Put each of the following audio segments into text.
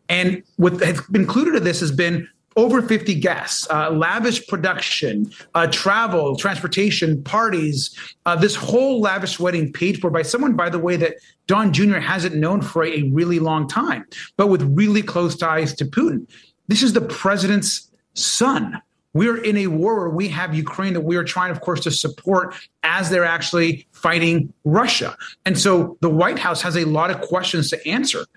And what has been included in this has been over 50 guests, lavish production, travel, transportation, parties, this whole lavish wedding paid for by someone, by the way, that Don Jr. hasn't known for a really long time, but with really close ties to Putin. This is the president's son. We're in a war where we have Ukraine that we are trying, of course, to support as they're actually fighting Russia. And so the White House has a lot of questions to answer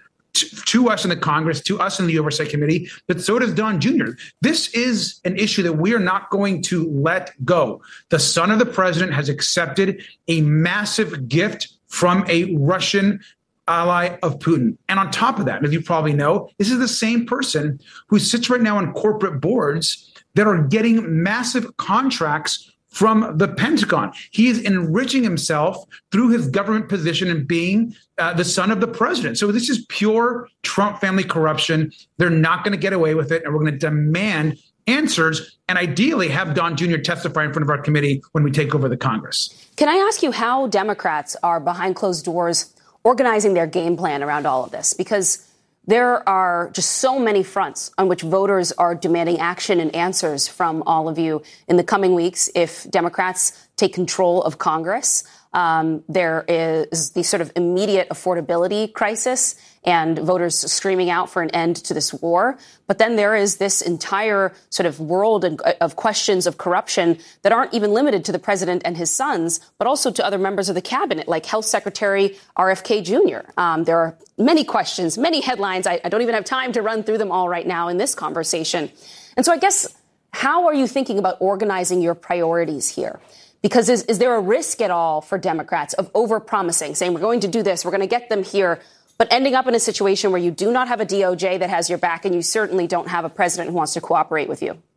to us in the Congress, to us in the Oversight Committee, but so does Don Jr. This is an issue that we are not going to let go. The son of the president has accepted a massive gift from a Russian ally of Putin. And on top of that, as you probably know, this is the same person who sits right now on corporate boards that are getting massive contracts from the Pentagon. He is enriching himself through his government position and being the son of the president. So this is pure Trump family corruption. They're not going to get away with it. And we're going to demand answers and ideally have Don Jr. testify in front of our committee when we take over the Congress. Can I ask you how Democrats are behind closed doors organizing their game plan around all of this? Because there are just so many fronts on which voters are demanding action and answers from all of you in the coming weeks if Democrats take control of Congress. There is the sort of immediate affordability crisis and voters screaming out for an end to this war. But then there is this entire sort of world of questions of corruption that aren't even limited to the president and his sons, but also to other members of the cabinet, like Health Secretary RFK Jr. There are many questions, many headlines. I don't even have time to run through them all right now in this conversation. And so I guess, how are you thinking about organizing your priorities here? Because is there a risk at all for Democrats of overpromising, saying we're going to do this, we're going to get them here, but ending up in a situation where you do not have a DOJ that has your back and you certainly don't have a president who wants to cooperate with you?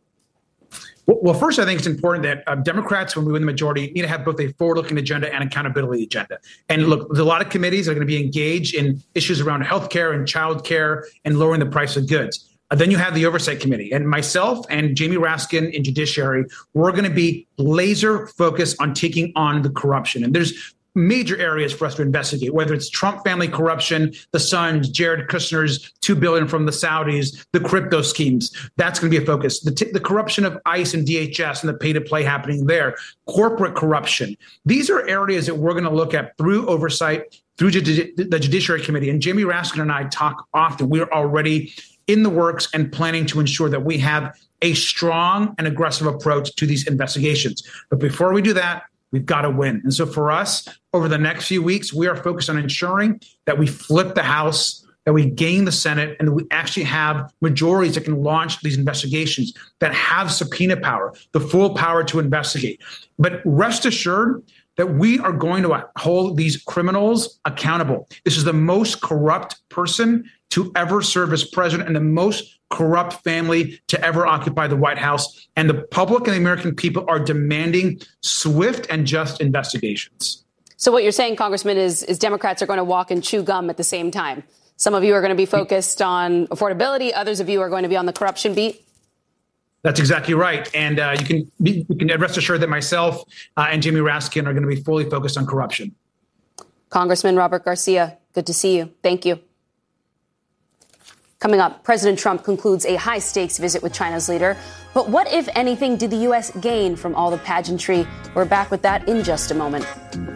Well, first, I think it's important that Democrats, when we win the majority, need to have both a forward-looking agenda and accountability agenda. And look, there's a lot of committees that are going to be engaged in issues around health care and child care and lowering the price of goods. Then you have the Oversight Committee, and myself and Jamie Raskin in Judiciary, we're going to be laser focused on taking on the corruption. And there's major areas for us to investigate, whether it's Trump family corruption, the sons, Jared Kushner's $2 billion from the Saudis, the crypto schemes. That's going to be a focus. The corruption of ICE and DHS and the pay to play happening there, corporate corruption. These are areas that we're going to look at through oversight, through the Judiciary Committee. And Jamie Raskin and I talk often. We're already in the works and planning to ensure that we have a strong and aggressive approach to these investigations. But before we do that, we've got to win. And so for us, over the next few weeks, we are focused on ensuring that we flip the House, that we gain the Senate, and that we actually have majorities that can launch these investigations, that have subpoena power, the full power to investigate. But rest assured that we are going to hold these criminals accountable. This is the most corrupt person to ever serve as president and the most corrupt family to ever occupy the White House. And the public and the American people are demanding swift and just investigations. So what you're saying, Congressman, is Democrats are going to walk and chew gum at the same time. Some of you are going to be focused on affordability. Others of you are going to be on the corruption beat. That's exactly right. And you can rest assured that myself and Jamie Raskin are going to be fully focused on corruption. Congressman Robert Garcia, good to see you. Thank you. Coming up, President Trump concludes a high-stakes visit with China's leader. But what, if anything, did the U.S. gain from all the pageantry? We're back with that in just a moment.